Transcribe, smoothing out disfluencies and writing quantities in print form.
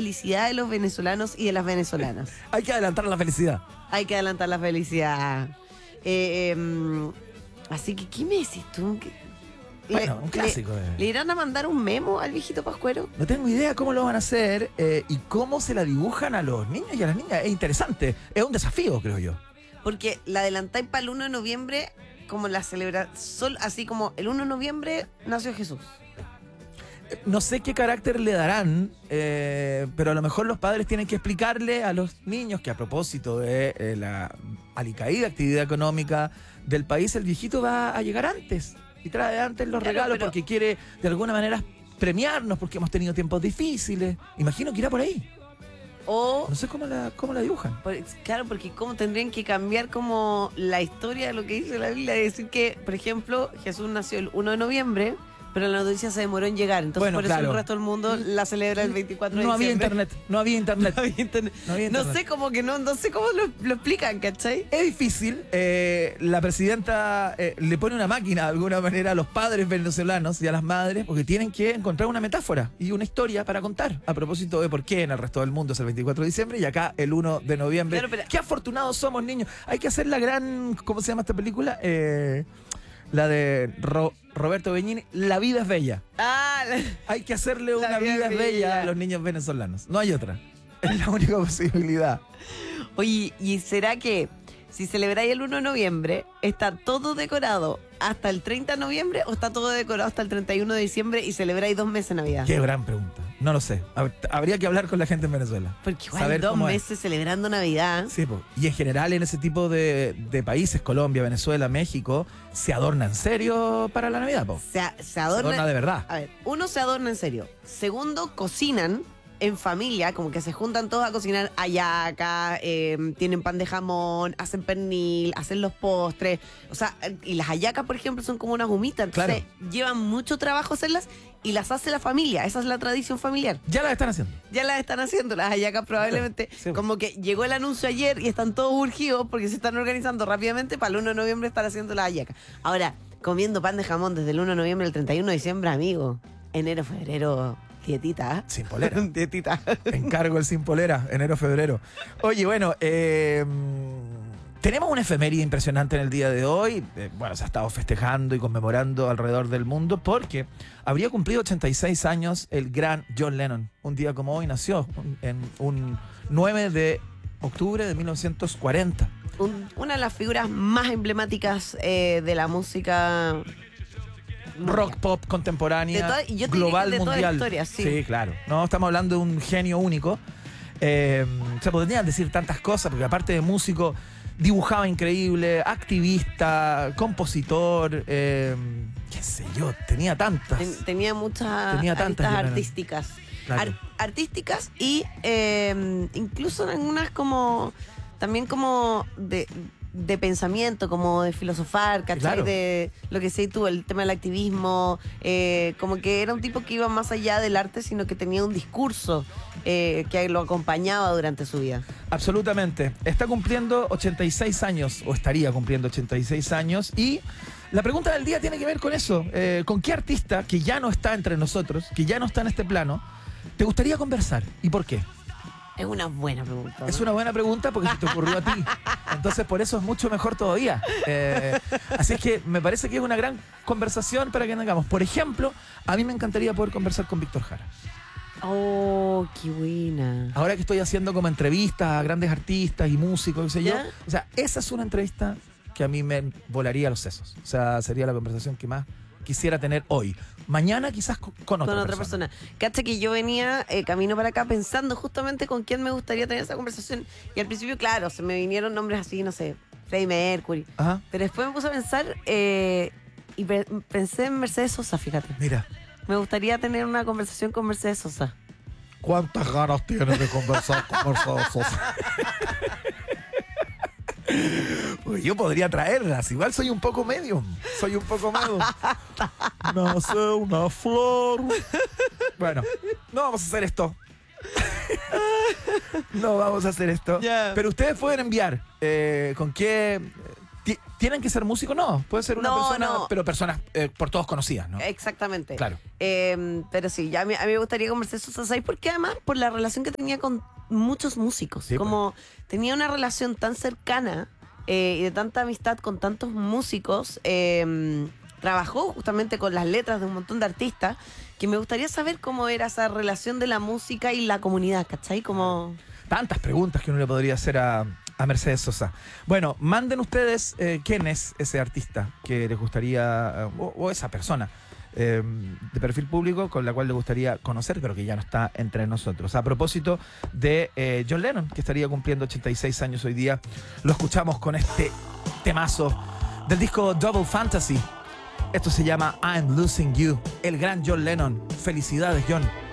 felicidad de los venezolanos y de las venezolanas. Hay que adelantar la felicidad. Hay que adelantar la felicidad. Así que, ¿qué me decís tú? Bueno, un clásico. ¿Le irán a mandar un memo al viejito Pascuero? No tengo idea cómo lo van a hacer y cómo se la dibujan a los niños y a las niñas. Es interesante. Es un desafío, creo yo. Porque la adelantáis para el 1 de noviembre, como la celebración, así como el 1 de noviembre nació Jesús. No sé qué carácter le darán, pero a lo mejor los padres tienen que explicarle a los niños que a propósito de la alicaída actividad económica del país, el viejito va a llegar antes y trae antes los regalos porque quiere de alguna manera premiarnos porque hemos tenido tiempos difíciles. Imagino que irá por ahí. O, no sé cómo la dibujan. Claro, porque cómo tendrían que cambiar como la historia de lo que dice la Biblia, de decir que, por ejemplo, Jesús nació el 1 de noviembre, pero la noticia se demoró en llegar. Entonces, bueno, por eso el resto del mundo la celebra el 24 de diciembre. No había internet. No sé cómo lo explican, ¿cachai? Es difícil. La presidenta le pone una máquina de alguna manera a los padres venezolanos y a las madres porque tienen que encontrar una metáfora y una historia para contar a propósito de por qué en el resto del mundo es el 24 de diciembre y acá el 1 de noviembre. Claro, qué afortunados somos, niños. Hay que hacer la gran... ¿Cómo se llama esta película? La de Roberto Benigni, La vida es bella. Hay que hacerle una vida es bella a los niños venezolanos. No hay otra. Es la única posibilidad. Oye, ¿y será que si celebráis el 1 de noviembre, está todo decorado hasta el 30 de noviembre o está todo decorado hasta el 31 de diciembre y celebráis 2 meses de Navidad? Qué gran pregunta. No lo sé. Habría que hablar con la gente en Venezuela. Porque igual 2 meses celebrando Navidad. Sí, y en general en ese tipo de países, Colombia, Venezuela, México, se adorna en serio para la Navidad, po. Se adorna de verdad. A ver, uno, se adorna en serio. Segundo, cocinan en familia, como que se juntan todos a cocinar hallaca, tienen pan de jamón, hacen pernil, hacen los postres. O sea, y las hallacas, por ejemplo, son como unas humitas. Entonces, llevan mucho trabajo hacerlas y las hace la familia. Esa es la tradición familiar. Ya las están haciendo. Ya las están haciendo. Las hallacas probablemente. Sí. Como que llegó el anuncio ayer y están todos urgidos porque se están organizando rápidamente para el 1 de noviembre estar haciendo las hallacas. Ahora, comiendo pan de jamón desde el 1 de noviembre al 31 de diciembre, amigo. Enero, febrero... Dietita. Sin polera. Dietita. Encargo el sin polera, enero, febrero. Oye, bueno, tenemos una efeméride impresionante en el día de hoy. Bueno, se ha estado festejando y conmemorando alrededor del mundo porque habría cumplido 86 años el gran John Lennon. Un día como hoy nació, en un 9 de octubre de 1940. Una de las figuras más emblemáticas de la música... rock pop contemporánea, global, mundial. Toda la historia, sí. Sí, claro. No, estamos hablando de un genio único. Se podrían decir tantas cosas, porque aparte de músico, dibujaba increíble, activista, compositor, qué sé yo, tenía tantas. Tenía muchas artísticas. Claro. Artísticas y incluso algunas como también como de pensamiento, como de filosofar, ¿cachai? Claro. De lo que sé tú, el tema del activismo, como que era un tipo que iba más allá del arte, sino que tenía un discurso que lo acompañaba durante su vida. Absolutamente. Está cumpliendo 86 años, o estaría cumpliendo 86 años, y la pregunta del día tiene que ver con eso. ¿Con qué artista que ya no está entre nosotros, que ya no está en este plano, te gustaría conversar? ¿Y por qué? Es una buena pregunta, ¿no? Es una buena pregunta porque se te ocurrió a ti. Entonces, por eso es mucho mejor todavía. Así es que me parece que es una gran conversación para que tengamos. Por ejemplo, a mí me encantaría poder conversar con Víctor Jara. Oh, qué buena. Ahora que estoy haciendo como entrevistas a grandes artistas y músicos, qué sé yo. O sea, esa es una entrevista que a mí me volaría los sesos. O sea, sería la conversación que más quisiera tener hoy. Mañana quizás con otra persona. Cacha que yo venía camino para acá pensando justamente con quién me gustaría tener esa conversación. Y al principio, claro, se me vinieron nombres así, no sé, Freddie Mercury. Ajá. Pero después me puse a pensar y pensé en Mercedes Sosa, fíjate. Mira. Me gustaría tener una conversación con Mercedes Sosa. ¿Cuántas ganas tienes de conversar con Mercedes Sosa? Pues yo podría traerlas, igual soy un poco medium. Nace una flor. Bueno, no vamos a hacer esto. Yeah. Pero ustedes pueden enviar con qué ¿Tienen que ser músicos? No, puede ser una persona, pero personas por todos conocidas, ¿no? Exactamente. Claro. Pero sí, ya a mí me gustaría conversar eso, ¿sabes? Porque además, por la relación que tenía con muchos músicos, Sí, como tenía una relación tan cercana y de tanta amistad con tantos músicos, trabajó justamente con las letras de un montón de artistas, que me gustaría saber cómo era esa relación de la música y la comunidad, ¿cachai? Como... Tantas preguntas que uno le podría hacer a Mercedes Sosa. Bueno, manden ustedes quién es ese artista que les gustaría, o esa persona de perfil público con la cual les gustaría conocer, pero que ya no está entre nosotros. A propósito de John Lennon, que estaría cumpliendo 86 años hoy día, lo escuchamos con este temazo del disco Double Fantasy. Esto se llama I'm Losing You, el gran John Lennon. Felicidades, John.